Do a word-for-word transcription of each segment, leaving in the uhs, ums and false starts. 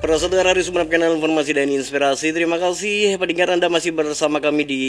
Para saudara di Sumeneb Kanal Informasi dan Inspirasi, terima kasih pendengar Anda masih bersama kami di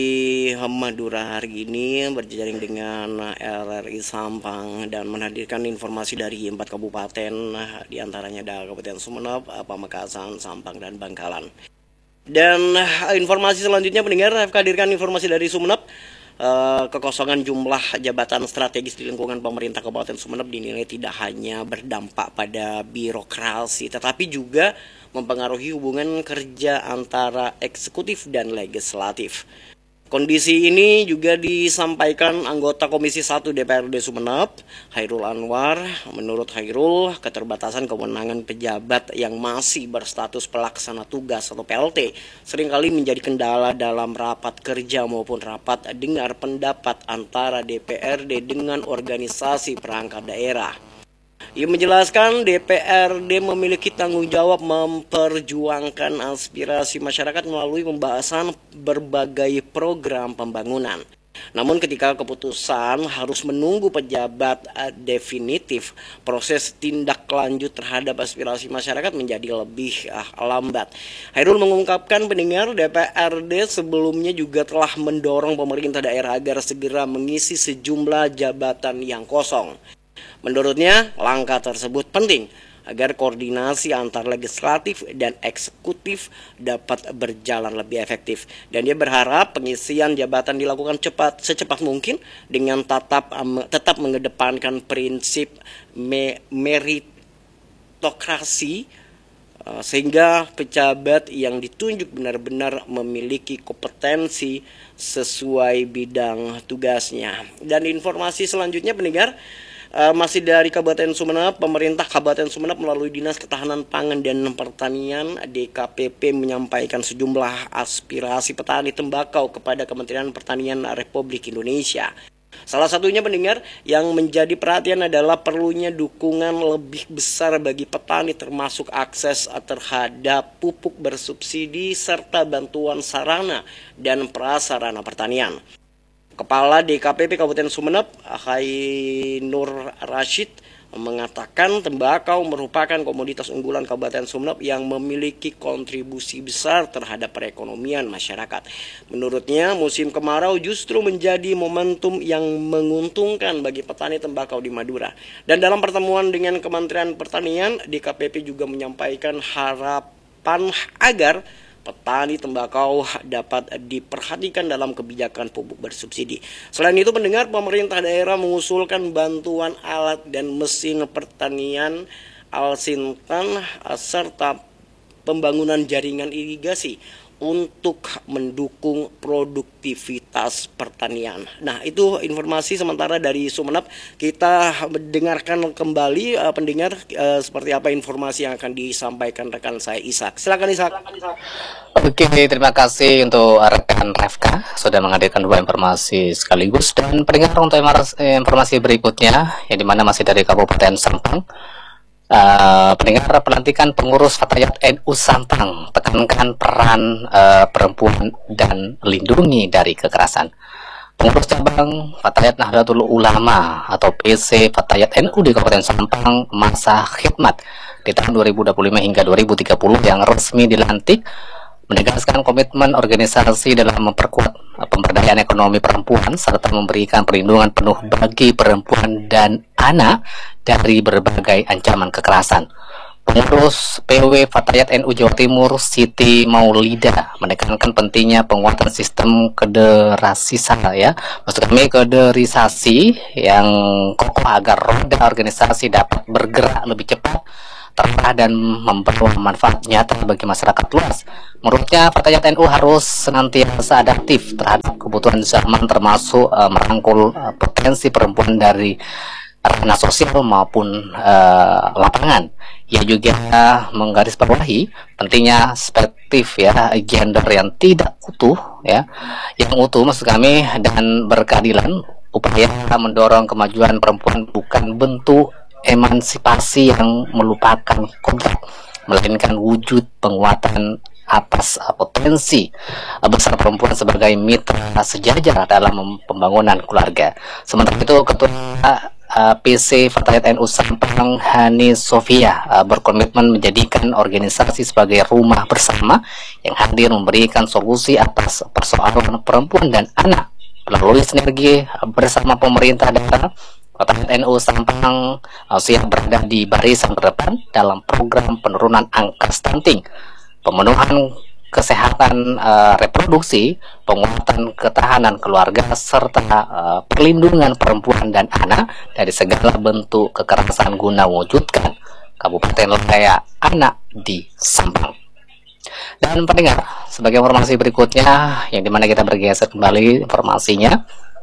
Madura hari ini berjejaring dengan R R I Sampang dan menghadirkan informasi dari empat kabupaten, diantaranya ada Kabupaten Sumeneb, Pamekasan, Sampang, dan Bangkalan. Dan informasi selanjutnya pendengar, saya hadirkan informasi dari Sumeneb. Uh, kekosongan jumlah jabatan strategis di lingkungan pemerintah Kabupaten Sumeneb dinilai tidak hanya berdampak pada birokrasi, tetapi juga mempengaruhi hubungan kerja antara eksekutif dan legislatif. Kondisi ini juga disampaikan anggota Komisi satu D P R D Sumeneb, Hairul Anwar. Menurut Hairul, keterbatasan kewenangan pejabat yang masih berstatus pelaksana tugas atau P L T seringkali menjadi kendala dalam rapat kerja maupun rapat dengar pendapat antara D P R D dengan organisasi perangkat daerah. Ia menjelaskan D P R D memiliki tanggung jawab memperjuangkan aspirasi masyarakat melalui pembahasan berbagai program pembangunan. Namun ketika keputusan harus menunggu pejabat definitif, proses tindak lanjut terhadap aspirasi masyarakat menjadi lebih ah, lambat. Hairul mengungkapkan pendengar D P R D sebelumnya juga telah mendorong pemerintah daerah agar segera mengisi sejumlah jabatan yang kosong. Menurutnya, langkah tersebut penting agar koordinasi antar legislatif dan eksekutif dapat berjalan lebih efektif. Dan dia berharap pengisian jabatan dilakukan cepat secepat mungkin dengan tetap tetap mengedepankan prinsip me meritokrasi sehingga pejabat yang ditunjuk benar-benar memiliki kompetensi sesuai bidang tugasnya. Dan informasi selanjutnya pendengar, Uh, masih dari Kabupaten Sumeneb, pemerintah Kabupaten Sumeneb melalui Dinas Ketahanan Pangan dan Pertanian D K P P menyampaikan sejumlah aspirasi petani tembakau kepada Kementerian Pertanian Republik Indonesia. Salah satunya pendengar yang menjadi perhatian adalah perlunya dukungan lebih besar bagi petani termasuk akses terhadap pupuk bersubsidi serta bantuan sarana dan prasarana pertanian. Kepala D K P P Kabupaten Sumeneb, Hainur Rashid, mengatakan tembakau merupakan komoditas unggulan Kabupaten Sumeneb yang memiliki kontribusi besar terhadap perekonomian masyarakat. Menurutnya, musim kemarau justru menjadi momentum yang menguntungkan bagi petani tembakau di Madura. Dan dalam pertemuan dengan Kementerian Pertanian, D K P P juga menyampaikan harapan agar petani tembakau dapat diperhatikan dalam kebijakan pupuk bersubsidi. Selain itu, pendengar, pemerintah daerah mengusulkan bantuan alat dan mesin pertanian Al-Sintan serta pembangunan jaringan irigasi untuk mendukung produktivitas pertanian. Nah, itu informasi sementara dari Sumeneb. Kita mendengarkan kembali uh, pendengar uh, seperti apa informasi yang akan disampaikan rekan saya Ishak. Silakan Ishak. Oke, terima kasih untuk rekan Refka sudah menghadirkan dua informasi sekaligus. Dan pendengar, untuk informasi berikutnya yang dimana masih dari Kabupaten Sampang. Uh, pendengar, pelantikan pengurus Fatayat N U Sampang, tekankan peran uh, perempuan dan lindungi dari kekerasan. Pengurus cabang Fatayat Nahdlatul Ulama atau P C Fatayat N U di Kabupaten Sampang masa khidmat di tahun dua ribu dua puluh lima hingga dua ribu tiga puluh yang resmi dilantik menegaskan komitmen organisasi dalam memperkuat pemberdayaan ekonomi perempuan serta memberikan perlindungan penuh bagi perempuan dan anak dari berbagai ancaman kekerasan. Pengurus P W Fatayat N U Jawa Timur, Siti Maulida, menekankan pentingnya penguatan sistem kaderisasi, ya, maksud kami kaderisasi yang kokoh agar roda organisasi dapat bergerak lebih cepat, terarah dan membawa manfaat nyata bagi masyarakat luas. Menurutnya, Fatayat N U harus senantiasa adaptif terhadap kebutuhan zaman, termasuk uh, merangkul uh, potensi perempuan dari ranah sosial maupun uh, lapangan. Ia juga menggarisbawahi pentingnya perspektif, ya, gender yang tidak utuh, ya, yang utuh maksud kami, dan berkeadilan. Upaya mendorong kemajuan perempuan bukan bentuk emansipasi yang melupakan kodrat, melainkan wujud penguatan atas potensi besar perempuan sebagai mitra sejajar dalam pembangunan keluarga. Sementara itu, Ketua uh, P C Fatayat N U Sampang Hani Sofia uh, berkomitmen menjadikan organisasi sebagai rumah bersama yang hadir memberikan solusi atas persoalan perempuan dan anak melalui sinergi bersama pemerintah daerah. Fatayat N U Sampang uh, siap berada di barisan terdepan dalam program penurunan angka stunting, pemenuhan kesehatan uh, reproduksi, penguatan ketahanan keluarga, serta uh, perlindungan perempuan dan anak dari segala bentuk kekerasan guna mewujudkan Kabupaten Layak Anak di Sampang. Dan pendengar, sebagai informasi berikutnya, yang dimana kita bergeser kembali informasinya,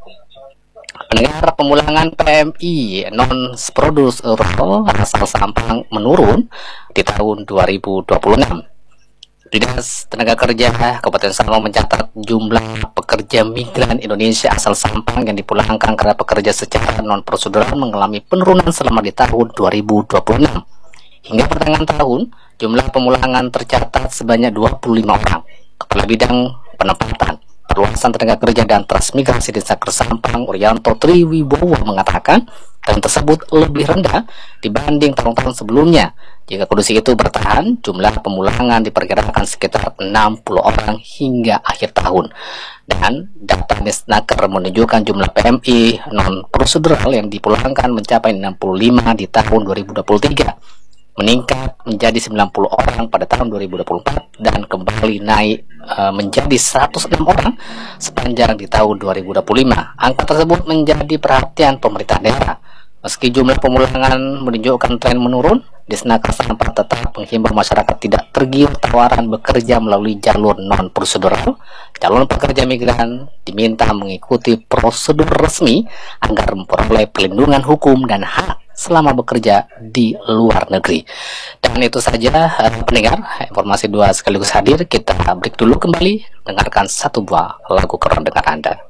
pendengar, pemulangan P M I non produser asal Sampang menurun di tahun dua ribu dua puluh enam. Dinas Tenaga Kerja Kabupaten Sampang mencatat jumlah pekerja migran Indonesia asal Sampang yang dipulangkan karena pekerja secara non prosedural mengalami penurunan selama di tahun dua ribu dua puluh enam. Hingga pertengahan tahun, jumlah pemulangan tercatat sebanyak dua puluh lima orang. Kepala Bidang Penempatan, Perluasan Tenaga Kerja dan Transmigrasi di Saker Sampang, Urianto Triwibowo mengatakan tren tersebut lebih rendah dibanding tahun-tahun sebelumnya. Jika kondisi itu bertahan, jumlah pemulangan diperkirakan sekitar enam puluh orang hingga akhir tahun. Dan data Disnaker menunjukkan jumlah P M I non prosedural yang dipulangkan mencapai enam puluh lima di tahun dua ribu dua puluh tiga, meningkat menjadi sembilan puluh orang pada tahun dua ribu dua puluh empat dan kembali naik e, menjadi seratus enam orang sepanjang di tahun dua ribu dua puluh lima. Angka tersebut menjadi perhatian pemerintah daerah. Meski jumlah pemulangan menunjukkan tren menurun, Disnaker Sampang tetap menghimbau masyarakat tidak tergiur tawaran bekerja melalui jalur non prosedural. Calon pekerja migran diminta mengikuti prosedur resmi agar memperoleh perlindungan hukum dan hak selama bekerja di luar negeri. Dan itu saja pendengar, informasi dua sekaligus hadir. Kita break dulu, kembali dengarkan satu buah lagu keren dengan Anda.